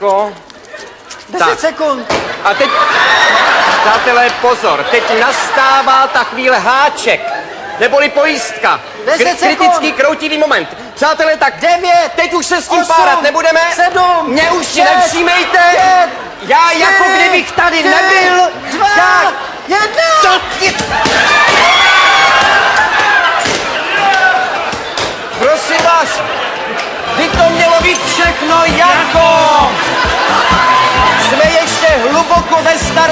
Jako... 10 sekund. A teď, přátelé, pozor, teď nastává ta chvíle háček, neboli pojistka. 10 sekund. Kritický kroutivý moment. Přátelé, tak 9. teď už se s tím 8, párat nebudeme. 7. Mě už 6, nevšímejte. 5, Já jako kdybych tady nebyl. 2, 1. Co ty... Prosím vás, by to mělo být všechno jako... Jsme ještě hluboko ve staré